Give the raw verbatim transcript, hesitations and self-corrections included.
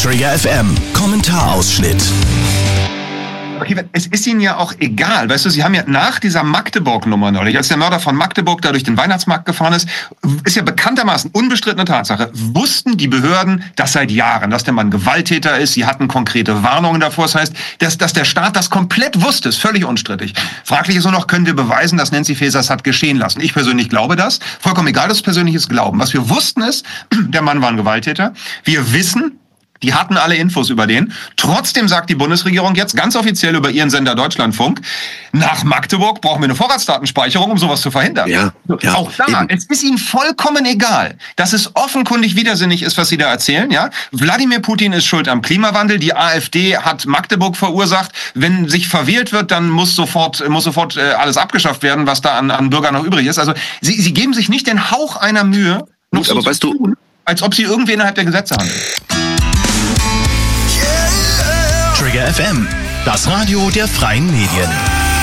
Trigger F M, Kommentarausschnitt. Okay, es ist Ihnen ja auch egal, weißt du, Sie haben ja nach dieser Magdeburg-Nummer neulich, als der Mörder von Magdeburg da durch den Weihnachtsmarkt gefahren ist, ist ja bekanntermaßen unbestrittene Tatsache, wussten die Behörden das seit Jahren, dass der Mann Gewalttäter ist, sie hatten konkrete Warnungen davor, das heißt, dass, dass der Staat das komplett wusste, ist völlig unstrittig. Fraglich ist nur noch, können wir beweisen, dass Nancy Faeser es hat geschehen lassen? Ich persönlich glaube das, vollkommen egal, das ist persönliches Glauben. Was wir wussten ist, der Mann war ein Gewalttäter, wir wissen, die hatten alle Infos über den. Trotzdem sagt die Bundesregierung jetzt ganz offiziell über ihren Sender Deutschlandfunk, nach Magdeburg brauchen wir eine Vorratsdatenspeicherung, um sowas zu verhindern. Ja, ja, auch da, eben. Es ist ihnen vollkommen egal, dass es offenkundig widersinnig ist, was sie da erzählen. Ja, Wladimir Putin ist schuld am Klimawandel, die AfD hat Magdeburg verursacht. Wenn sich verwählt wird, dann muss sofort, muss sofort äh, alles abgeschafft werden, was da an, an Bürgern noch übrig ist. Also sie, sie geben sich nicht den Hauch einer Mühe, noch Gut, so aber zu weißt tun, du, als ob sie irgendwie innerhalb der Gesetze handeln. Trigger F M, das Radio der freien Medien.